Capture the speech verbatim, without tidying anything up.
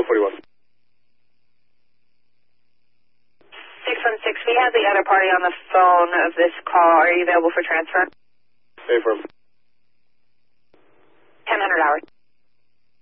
twelve forty-one. six one six, we have the other party on the phone of this call. Are you available for transfer? Affirm.